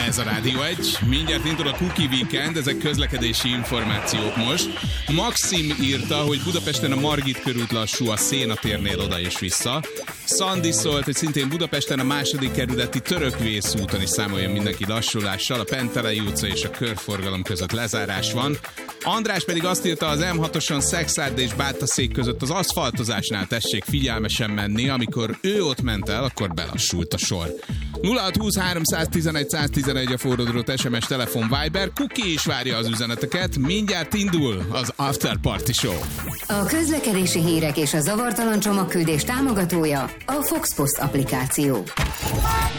Ez a Rádió 1. Mindjárt indul a Cookie Weekend, ezek közlekedési információk most. Maxim írta, hogy Budapesten a Margit körút lassú a Széna térnél oda és vissza. Szandi szólt, hogy szintén Budapesten a 2. kerületi Törökvész úton is számoljon mindenki lassulással. A Pentelei utca és a körforgalom között lezárás van. András pedig azt írta, az M6-oson Szekszárd és Bátaszék között az aszfaltozásnál tessék figyelmesen menni, amikor ő ott ment el, akkor belassult a sor. 0620 311 111 a forródrót, SMS, telefon, Viber. Kuki is várja az üzeneteket. Mindjárt indul az After Party Show. A közlekedési hírek és a zavartalan csomagküldés támogatója a Fox Post applikáció.